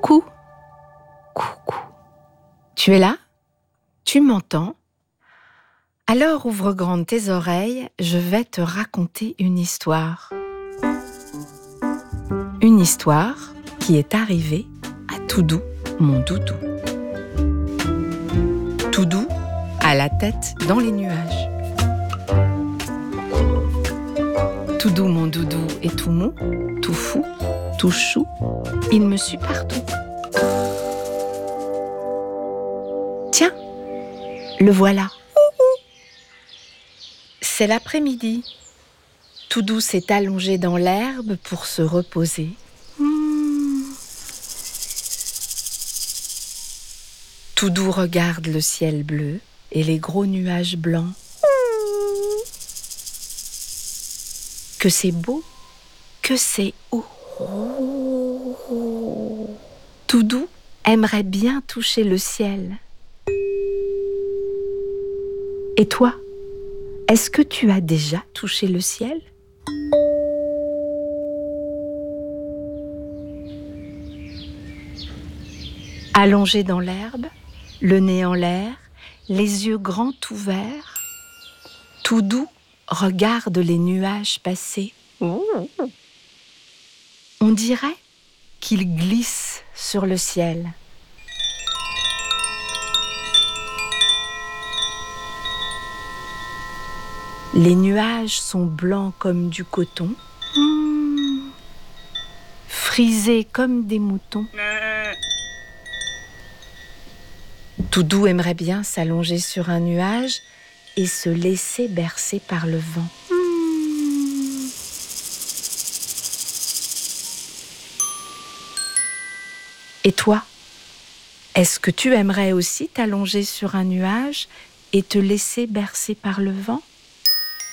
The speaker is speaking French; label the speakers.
Speaker 1: Coucou, coucou. Tu es là? Tu m'entends? Alors ouvre grandes tes oreilles, je vais te raconter une histoire. Une histoire qui est arrivée à Toudou, mon doudou. Toudou a la tête dans les nuages. Toudou, mon doudou, est tout mou, tout fou, tout chou. Il me suit partout. Tiens, le voilà. C'est l'après-midi. Toudou s'est allongé dans l'herbe pour se reposer. Toudou regarde le ciel bleu et les gros nuages blancs. Que c'est beau, que c'est haut. Toudou aimerait bien toucher le ciel. Et toi, est-ce que tu as déjà touché le ciel? Allongé dans l'herbe, le nez en l'air, les yeux grands ouverts, Toudou regarde les nuages passer. On dirait qu'ils glissent sur le ciel. Les nuages sont blancs comme du coton, frisés comme des moutons. Toudou aimerait bien s'allonger sur un nuage et se laisser bercer par le vent. Et toi, est-ce que tu aimerais aussi t'allonger sur un nuage et te laisser bercer par le vent ?